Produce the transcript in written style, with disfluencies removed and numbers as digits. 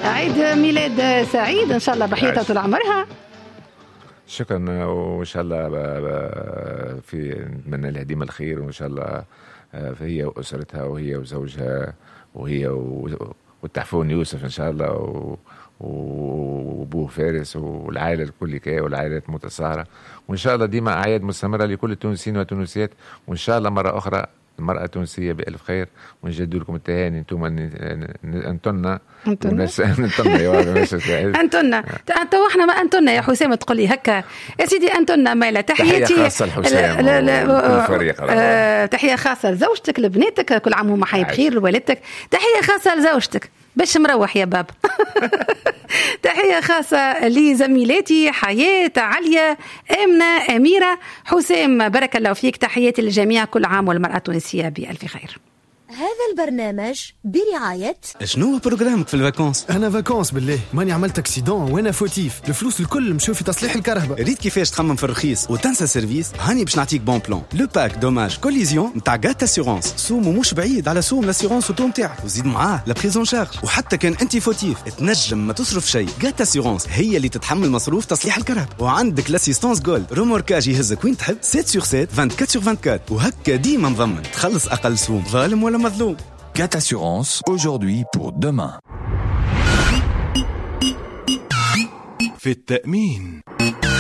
عيد ميلاد سعيد إن شاء الله بحياتها طول عمرها. شكرا، وإن شاء الله في نتمنى لها ديما الخير، وإن شاء الله هي وأسرتها وهي وزوجها وهي والتحفون يوسف إن شاء الله وأبوه فارس والعائلة الكل والعائلات المتساهرة، وإن شاء الله ديما أعياد مستمرة لكل التونسيين والتونسيات، وإن شاء الله مرة أخرى المرأة التونسية بألف خير، ونجد لكم التهاني انتم انتنا انتنا تو احنا ما انتنا يا حسام تقول لي هكا يا سيدي انتنا مالا تحياتي خاصة لحسام تحية خاصة لزوجتك لبناتك كل عام وهم حي بخير لوالدتك، تحية خاصة لزوجتك باش مروح يا باب تحية خاصة لزميلاتي حياة، عليا، آمنة، أميرة، حسام، بارك الله فيك. تحياتي للجميع، كل عام والمرأة التونسية بألف خير. هذا البرنامج برعاية. شنو برنامجك في الفاكونس؟ انا فاكونس بالله ماني عملت اكسيدون وانا فوتيف، الفلوس الكل مشاو في تصليح الكهرباء. ريت كيفاش تخمم في الرخيص وتنسى سيرفيس؟ هاني باش نعطيك بون بلان. لو باك دوماج كوليزيون نتاع غات اسيغونس، سومو مش بعيد على سوم لاسيغونس اوتو نتاعك، وزيد معاه لا بريزون شارج. وحتى كان انت فوتيف تنجم ما تصرف شيء، غات اسيغونس هي اللي تتحمل مصروف تصليح الكهرباء. وعندك لاسيستانس جولد، روموركاج يهزك وين تحب 7/7 24/24، وهكا ديما مضمن تخلص اقل سوم، ظالم ولا مظلوم. GAT Assurance, aujourd'hui pour demain. في التأمين